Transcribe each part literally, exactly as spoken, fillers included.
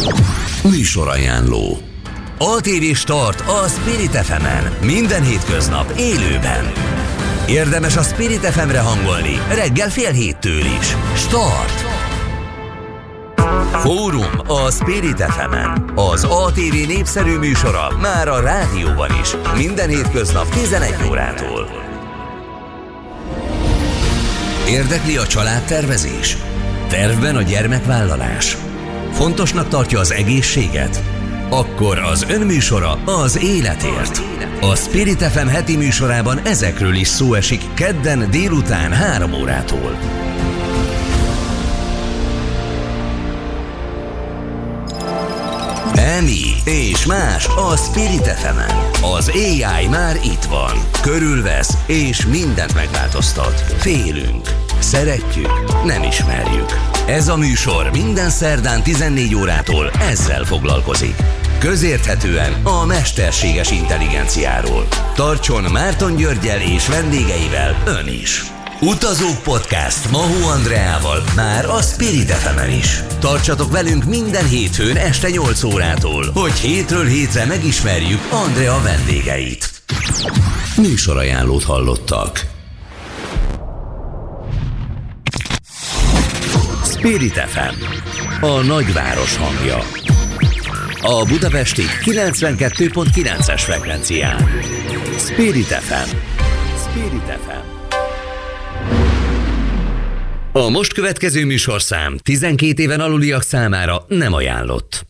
Műsorajánló. á té vé Start a Spirit ef emen. Minden hétköznap élőben. Érdemes a Spirit ef emre hangolni reggel fél héttől is. Start! Fórum a Spirit ef emen. Az á té vé népszerű műsora már a rádióban is. Minden hétköznap tizenegy órától. Érdekli a családtervezés? Tervben a gyermekvállalás? Fontosnak tartja az egészséget? Akkor az önműsora az életért. A Spirit ef em heti műsorában ezekről is szó esik kedden délután három órától. Emi és más a Spirit ef emen. Az á i már itt van. Körülvesz és mindent megváltoztat. Félünk. Szeretjük, nem ismerjük. Ez a műsor minden szerdán tizennégy órától ezzel foglalkozik. Közérthetően a mesterséges intelligenciáról. Tartson Márton Györggyel és vendégeivel ön is. Utazók Podcast Mahó Andreával már a Spirit ef emen is. Tartsatok velünk minden hétfőn este nyolc órától, hogy hétről hétre megismerjük Andrea vendégeit. Műsorajánlót hallottak. Spirit ef em, a nagyváros hangja. A budapesti kilencvenkettő pont kilences frekvencián. Spirit ef em. Spirit ef em. A most következő műsorszám tizenkét éven aluliak számára nem ajánlott.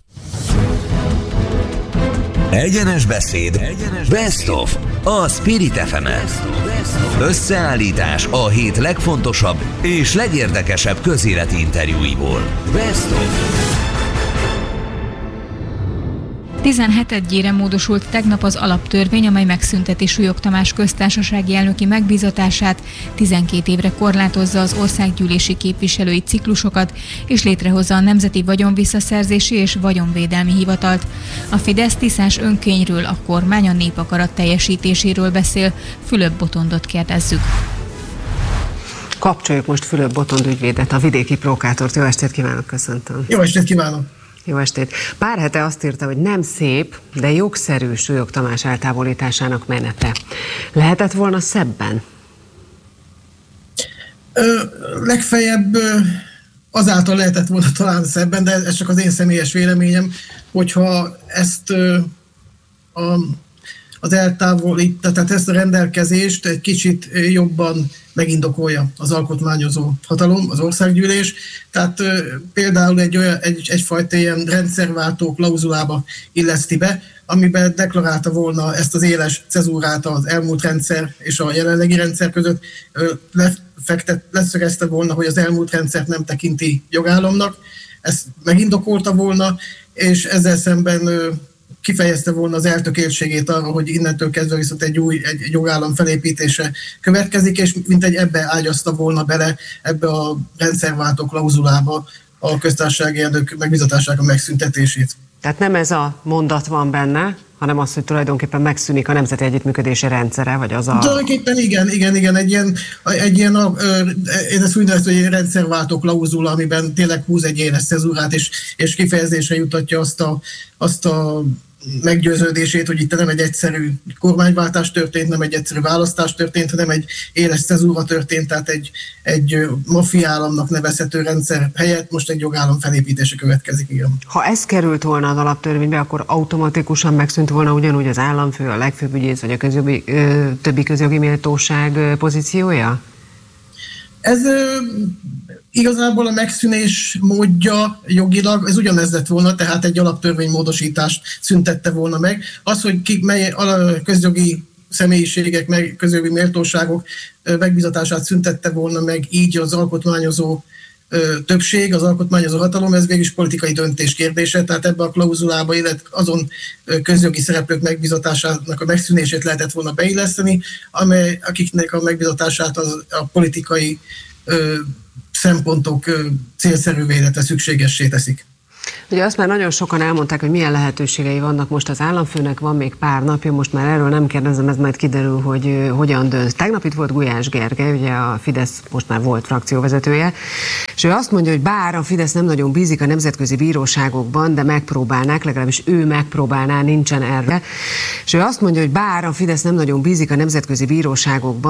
Egyenes beszéd. Egyenes Best of a Spirit ef emen. Összeállítás a hét legfontosabb és legérdekesebb közéleti interjúiból. Best of. tizenhetedjére módosult tegnap az alaptörvény, amely megszünteti Súlyog Tamás köztársasági elnöki megbízatását, tizenkét évre korlátozza az országgyűlési képviselői ciklusokat, és létrehozza a Nemzeti Vagyonvisszaszerzési és Vagyonvédelmi Hivatalt. A Fidesz tisztás önkényről, a kormány a népakarat teljesítéséről beszél. Fülöp Botondot kérdezzük. Kapcsoljuk most Fülöp Botond ügyvédet, a vidéki prókátort. Jó estét kívánok, köszöntöm. Jó estét kívánok. Jó estét. Pár hete azt írta, hogy nem szép, de jogszerű Súlyog Tamás eltávolításának menete. Lehetett volna szebben? Ö, legfeljebb ö, azáltal lehetett volna talán szebben, de ez csak az én személyes véleményem, hogyha ezt ö, a, az eltávolítást, tehát ezt a rendelkezést egy kicsit jobban megindokolja az alkotmányozó hatalom, az országgyűlés. Tehát ö, például egy olyan, egy, egyfajta ilyen rendszerváltó klauzulába illeszti be, amiben deklarálta volna ezt az éles cezúrát az elmúlt rendszer és a jelenlegi rendszer között, ö, lefektet, leszögezte volna, hogy az elmúlt rendszert nem tekinti jogállamnak, ezt megindokolta volna, és ezzel szemben ö, kifejezte volna az eltökéltségét arra, hogy innentől kezdve viszont egy új egy, egy jogállam felépítése következik, és mintegy ebbe ágyazta volna bele, ebbe a rendszerváltó klauzulába a köztársasági elnök megbízatásának a megszüntetését. Tehát nem ez a mondat van benne, hanem az, hogy tulajdonképpen megszűnik a nemzeti együttműködési rendszere, vagy az a... Tulajdonképpen igen, igen, igen, egy ilyen, egy ilyen én ezt úgy nevezem, hogy egy rendszerváltó klauzula, amiben tényleg húz egy éles cezúrát, és, és kifejezésre jutatja azt a, azt a meggyőződését, hogy itt nem egy egyszerű kormányváltás történt, nem egy egyszerű választás történt, hanem egy éles cezúra történt, tehát egy, egy maffiállamnak nevezhető rendszer helyett most egy jogállam felépítése következik, igen. Ha ez került volna az alaptörvénybe, akkor automatikusan megszűnt volna ugyanúgy az államfő, a legfőbb ügyész, vagy a közjogi, ö, többi közjogi méltóság pozíciója? Ez ö, igazából a megszűnés módja jogilag, ez ugyanez lett volna, tehát egy alaptörvénymódosítást szüntette volna meg. Az, hogy ki, mely közjogi személyiségek, meg közjogi méltóságok megbízatását szüntette volna meg így az alkotmányozó többség, az alkotmányozó hatalom, ez végül is politikai döntés kérdése, tehát ebbe a klauzulába, illetve azon közjogi szereplők megbízatásának a megszűnését lehetett volna beilleszteni, amely, akiknek a megbízatását az, a politikai ö, szempontok ö, célszerűvé, illetve szükségessé teszik. Ugye azt már nagyon sokan elmondták, hogy milyen lehetőségei vannak most az államfőnek, van még pár napja, most már erről nem kérdezem, ez majd kiderül, hogy hogyan dönt. Tegnap itt volt Gulyás Gergely, ugye a Fidesz most már volt frakcióvezetője, és ő azt mondja, hogy bár a Fidesz nem nagyon bízik a nemzetközi bíróságokban, de megpróbálnák, legalábbis ő megpróbálná, nincsen erre. És ő azt mondja, hogy bár a Fidesz nem nagyon bízik a nemzetközi bíróságokban,